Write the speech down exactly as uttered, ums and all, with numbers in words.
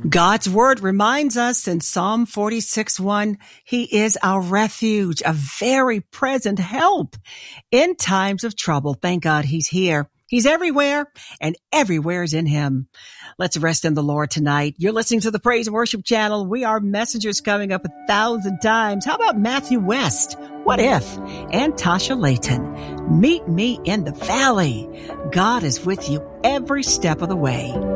God's word reminds us in Psalm forty-six one, He is our refuge, a very present help in times of trouble. Thank God He's here. He's everywhere, and everywhere is in Him. Let's rest in the Lord tonight. You're listening to the Praise and Worship Channel. We are messengers coming up a thousand times. How about Matthew West? What if? And Tasha Layton. Meet me in the valley. God is with you every step of the way.